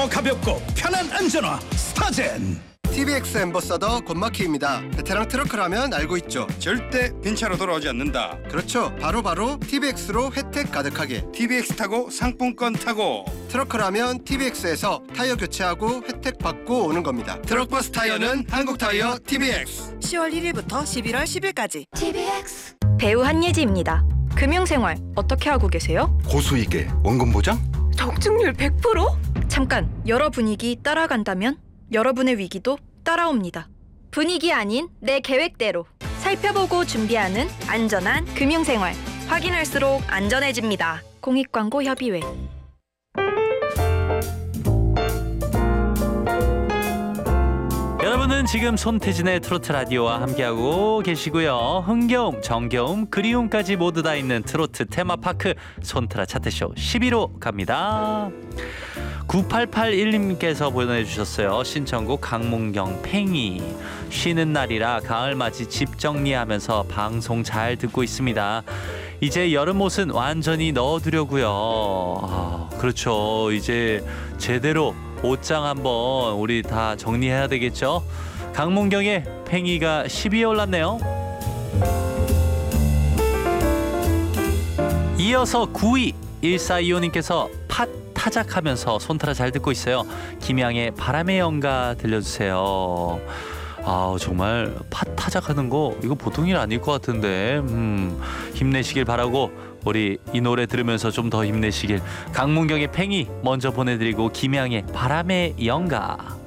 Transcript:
더 가볍고 편한 안전화 스타젠. TBX 앰버서더 권마키입니다. 베테랑 트러커라면 알고 있죠. 절대 빈차로 돌아오지 않는다. 그렇죠. 바로 TBX로 혜택 가득하게. TBX 타고 상품권 타고. 트러커라면 TBX에서 타이어 교체하고 혜택 받고 오는 겁니다. 트럭버스 타이어는 한국타이어 TBX. 10월 1일부터 11월 10일까지. TBX. 배우 한예지입니다. 금융생활 어떻게 하고 계세요? 고수익에 원금 보장? 적중률 100%? 잠깐, 여러 분위기 따라간다면 여러분의 위기도 따라옵니다. 분위기 아닌 내 계획대로 살펴보고 준비하는 안전한 금융생활. 확인할수록 안전해집니다. 공익광고협의회. 여러분은 지금 손태진의 트로트 라디오와 함께하고 계시고요. 흥겨움, 정겨움, 그리움까지 모두 다 있는 트로트 테마파크 손트라 차트쇼 11호 갑니다. 9881님께서 보내주셨어요. 신청곡 강문경 팽이. 쉬는 날이라 가을맞이 집 정리하면서 방송 잘 듣고 있습니다. 이제 여름 옷은 완전히 넣어두려고요. 그렇죠. 이제 제대로 옷장 한번 우리 다 정리해야 되겠죠. 강문경의 팽이가 10위에 올랐네요. 이어서 9위 1425님께서 팥 타작하면서 손타라 잘 듣고 있어요. 김양의 바람의 연가 들려주세요. 정말 팥 타작하는 거 이거 보통 일 아닐 것 같은데 힘내시길 바라고 우리 이 노래 들으면서 좀 더 힘내시길. 강문경의 팽이 먼저 보내드리고 김양의 바람의 연가.